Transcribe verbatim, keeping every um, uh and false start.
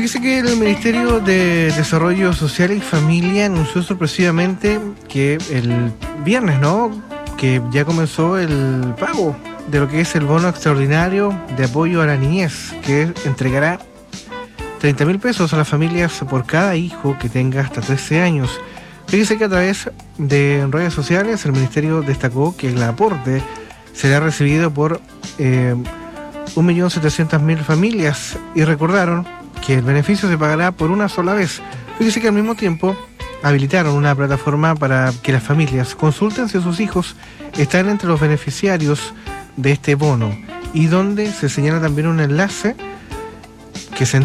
Dice que el Ministerio de Desarrollo Social y Familia anunció sorpresivamente que el viernes, ¿no?, que ya comenzó el pago de lo que es el bono extraordinario de apoyo a la niñez, que entregará treinta mil pesos a las familias por cada hijo que tenga hasta trece años. Fíjese que a través de redes sociales el Ministerio destacó que el aporte será recibido por eh, un millón setecientas mil familias y recordaron que el beneficio se pagará por una sola vez. Fíjese que al mismo tiempo habilitaron una plataforma para que las familias consulten si sus hijos están entre los beneficiarios de este bono y donde se señala también un enlace que se